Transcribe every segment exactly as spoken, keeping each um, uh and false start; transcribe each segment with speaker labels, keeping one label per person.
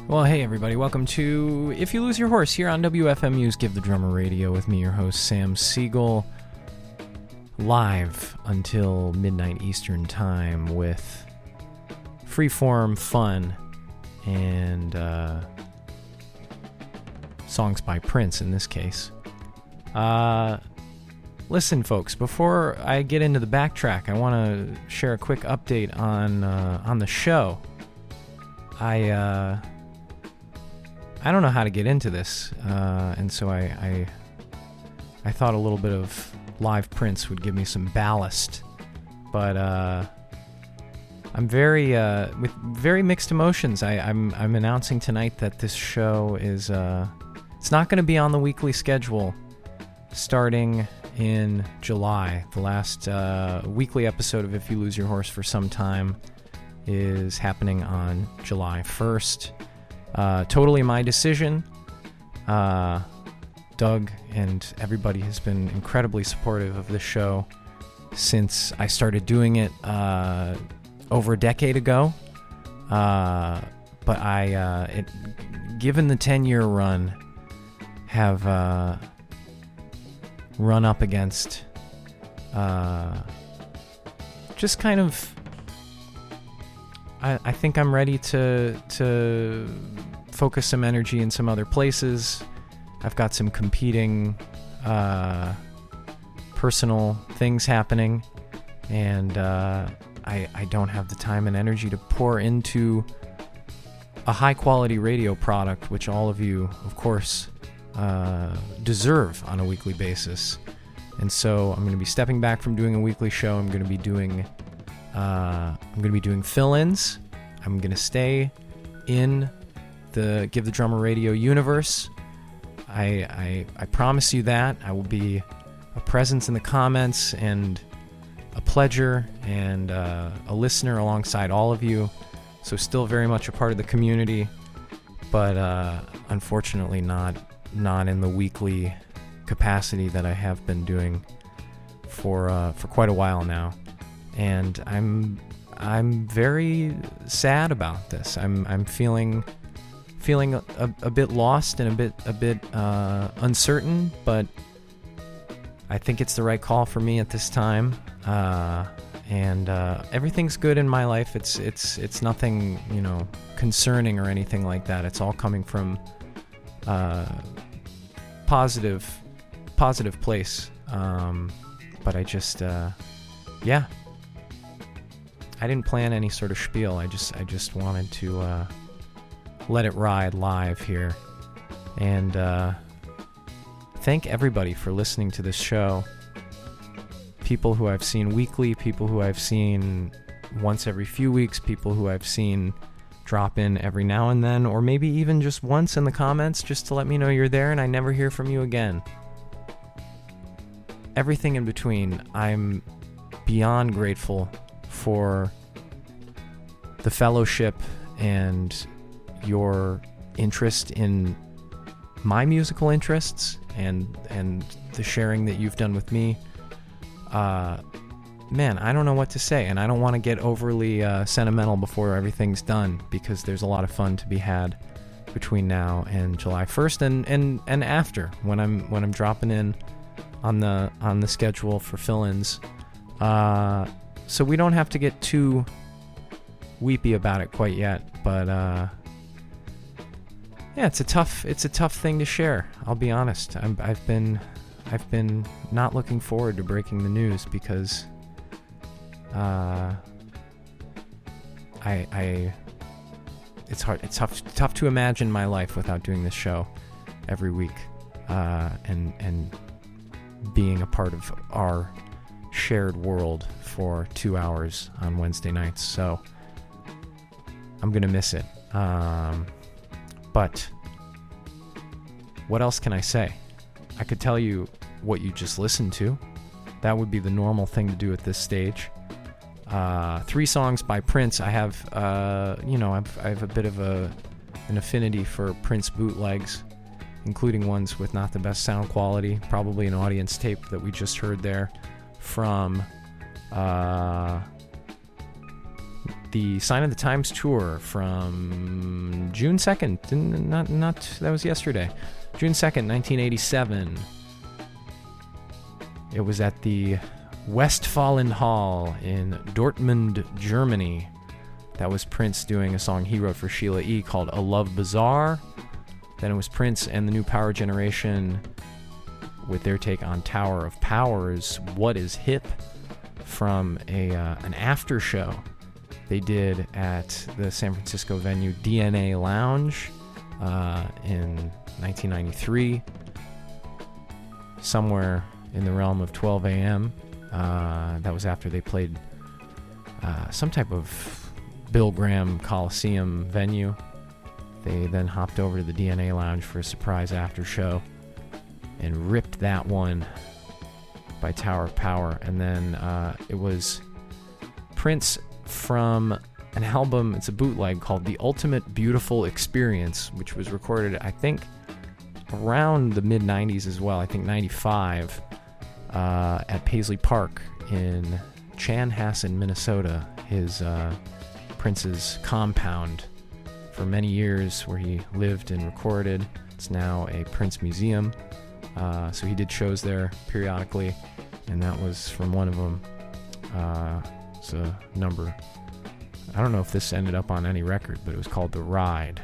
Speaker 1: Well, hey everybody, welcome to If You Lose Your Horse here on W F M U's Give the Drummer Radio with me, your host, Sam Siegel, live until midnight Eastern Time with freeform fun and uh, songs by Prince in this case. Uh, listen, folks, before I get into the backtrack, I want to share a quick update on uh, on the show. I uh, I don't know how to get into this, uh, and so I, I I thought a little bit of live Prince would give me some ballast, but uh, I'm very uh, with very mixed emotions. I, I'm I'm announcing tonight that this show is uh, it's not going to be on the weekly schedule starting in July. The last uh, weekly episode of If You Lose Your Horse for some time is happening on July first. Uh, totally my decision. Uh, Doug and everybody has been incredibly supportive of this show since I started doing it uh, over a decade ago. Uh, but I, uh, it, given the ten-year run, have uh, run up against uh, just kind of. I, I think I'm ready to to focus some energy in some other places. I've got some competing uh, personal things happening, and uh, I, I don't have the time and energy to pour into a high-quality radio product, which all of you, of course, uh, deserve on a weekly basis. And so I'm going to be stepping back from doing a weekly show. I'm going to be doing... Uh, I'm going to be doing fill-ins. I'm going to stay in the Give the Drummer Radio universe. I, I I promise you that. I will be a presence in the comments and a pledger and uh, a listener alongside all of you. So still very much a part of the community, but uh, unfortunately not not in the weekly capacity that I have been doing for uh, for quite a while now. And I'm I'm very sad about this. I'm I'm feeling feeling a, a, a bit lost and a bit a bit uh, uncertain, but I think it's the right call for me at this time. Uh, and uh, everything's good in my life. It's it's it's nothing, you know, concerning or anything like that. It's all coming from uh, positive positive place. Um, but I just uh, yeah. I didn't plan any sort of spiel. I just I just wanted to uh, let it ride live here. And uh, thank everybody for listening to this show. People who I've seen weekly, people who I've seen once every few weeks, people who I've seen drop in every now and then, or maybe even just once in the comments just to let me know you're there and I never hear from you again. Everything in between, I'm beyond grateful for the fellowship and your interest in my musical interests and and the sharing that you've done with me. Uh, man, I don't know what to say, and I don't want to get overly uh, sentimental before everything's done, because there's a lot of fun to be had between now and July first, and, and, and after when I'm when I'm dropping in on the on the schedule for fill-ins. Uh, So we don't have to get too weepy about it quite yet, but uh, yeah, it's a tough it's a tough thing to share. I'll be honest. I'm, I've been I've been not looking forward to breaking the news because uh, I I it's hard it's tough tough to imagine my life without doing this show every week uh, and and being a part of our shared world for two hours on Wednesday nights. So I'm gonna miss it. Um, but what else can I say? I could tell you what you just listened to. That would be the normal thing to do at this stage. Uh, three songs by Prince. I have, uh, you know, I've, I have a bit of a an affinity for Prince bootlegs, including ones with not the best sound quality. Probably an audience tape that we just heard there from uh, the Sign of the Times tour from June second. Not, not, that was yesterday. June second, nineteen eighty-seven. It was at the Westfalen Hall in Dortmund, Germany. That was Prince doing a song he wrote for Sheila E. called A Love Bizarre. Then it was Prince and the New Power Generation with their take on Tower of Power's What Is Hip from a uh, an after show they did at the San Francisco venue D N A Lounge uh, in nineteen ninety-three, somewhere in the realm of twelve a.m. Uh, that was after they played uh, some type of Bill Graham Coliseum venue. They then hopped over to the D N A Lounge for a surprise after show and ripped that one by Tower of Power. And then uh, it was Prince from an album, it's a bootleg called The Ultimate Beautiful Experience, which was recorded, I think, around the mid nineties as well. I think ninety-five, uh, at Paisley Park in Chanhassen, Minnesota, his uh, Prince's compound for many years where he lived and recorded. It's now a Prince museum. Uh, so he did shows there periodically, and that was from one of them. Uh, it's a number. I don't know if this ended up on any record, but it was called The Ride.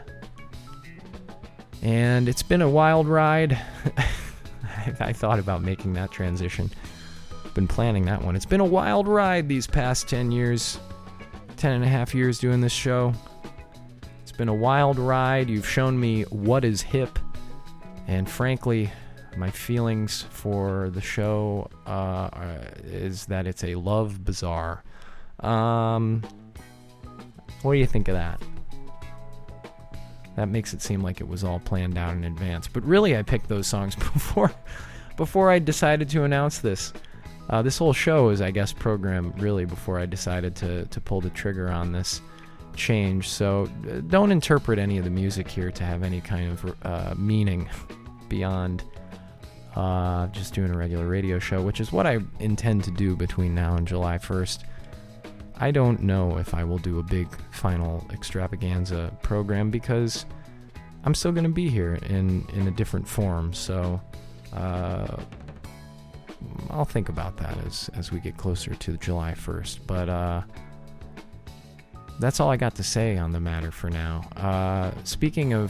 Speaker 1: And it's been a wild ride. I, I thought about making that transition. Been planning that one. It's been a wild ride these past ten years. Ten and a half years doing this show. It's been a wild ride. You've shown me what is hip. And frankly, my feelings for the show uh, is that it's a love bazaar. Um, what do you think of that? That makes it seem like it was all planned out in advance. But really, I picked those songs before before I decided to announce this. Uh, this whole show is, I guess, programmed really before I decided to, to pull the trigger on this change. So uh, don't interpret any of the music here to have any kind of uh, meaning beyond uh, just doing a regular radio show, which is what I intend to do between now and July first. I don't know if I will do a big final extravaganza program because I'm still going to be here in, in a different form. So uh, I'll think about that as, as we get closer to July first. But uh, that's all I got to say on the matter for now. Uh, speaking of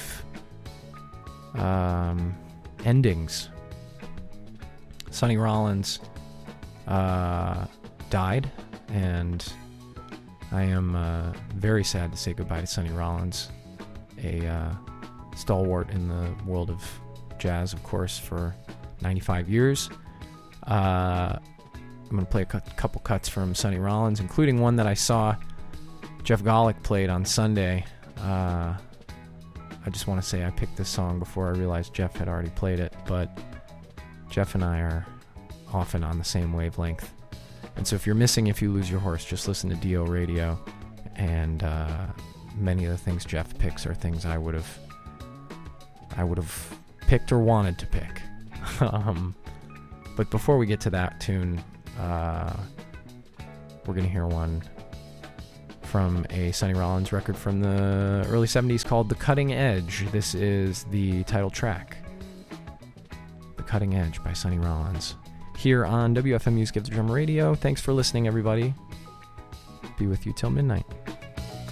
Speaker 1: um, endings, Sonny Rollins uh, died, and I am uh, very sad to say goodbye to Sonny Rollins, a uh, stalwart in the world of jazz, of course, for ninety-five years. Uh, I'm going to play a cu- couple cuts from Sonny Rollins, including one that I saw Jeff Golick played on Sunday. Uh, I just want to say I picked this song before I realized Jeff had already played it, but Jeff and I are often on the same wavelength. And so if you're missing If You Lose Your Horse, just listen to D O Radio, and uh, many of the things Jeff picks are things I would have I would have picked or wanted to pick. um, but before we get to that tune, uh, we're going to hear one from a Sonny Rollins record from the early seventies called The Cutting Edge. This is the title track, The Cutting Edge by Sonny Rollins, here on W F M U's Give the Drum Radio. Thanks for listening, everybody. Be with you till midnight.